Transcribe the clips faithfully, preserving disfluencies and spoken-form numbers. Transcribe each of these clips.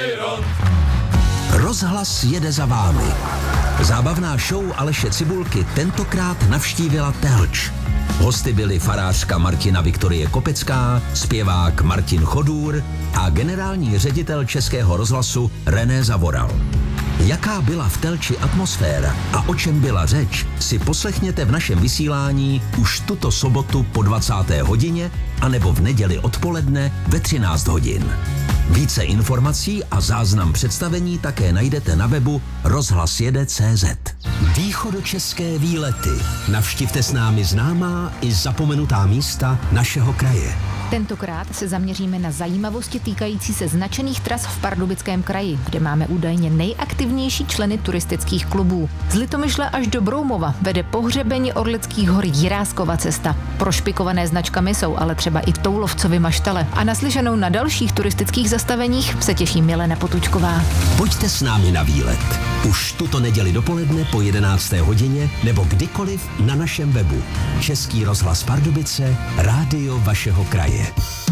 Rozhlas jede za vámi. Zábavná show Aleše Cibulky tentokrát navštívila Telč. Hosty byli farářka Martina Viktorie Kopecká, zpěvák Martin Chodůr a generální ředitel Českého rozhlasu René Zavoral. Jaká byla v Telči atmosféra a o čem byla řeč, si poslechněte v našem vysílání už tuto sobotu po dvacáté hodině anebo v neděli odpoledne ve třináct hodin. Více informací a záznam představení také najdete na webu rozhlas jede tečka cé zet. Východočeské výlety. Navštivte s námi známá i zapomenutá místa našeho kraje. Tentokrát se zaměříme na zajímavosti týkající se značených tras v Pardubickém kraji, kde máme údajně nejaktivnější členy turistických klubů. Z Litomyšle až do Broumova vede po hřebeni Orlických hor Jiráskova cesta. Prošpikované značkami jsou ale třeba i Toulovcovy maštale. A naslyšenou na dalších turistických zastaveních se těší Milena Potučková. Pojďte s námi na výlet. Už tuto neděli dopoledne po jedenácté hodině nebo kdykoliv na našem webu. Český rozhlas Pardubice, rádio vašeho kraje.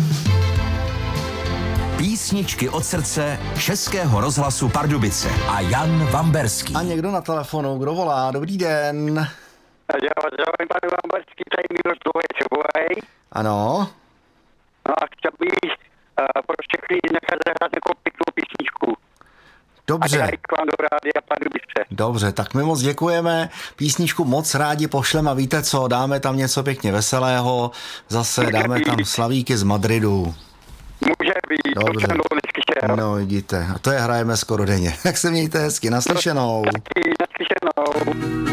Písničky od srdce Českého rozhlasu Pardubice a Jan Vamberský. A někdo na telefonu, kdo volá? Dobrý den. Zdravím, pane Vamberský, tady Miloš Dvoječovej. Ano. No a chtěl bych uh, pro všechny nechat zahrát jako pěknou písničku. Dobře. A k vám do rádia Pardubice. Dobře, tak my moc děkujeme. Písničku moc rádi pošleme a víte co, dáme tam něco pěkně veselého. Zase Může dáme být. tam slavíky z Madridu. Může být. Dobře. To jsem neslyšel. No, vidíte. A to je hrajeme skoro denně. Tak se mějte hezky. Naslyšenou. Taky naslyšenou.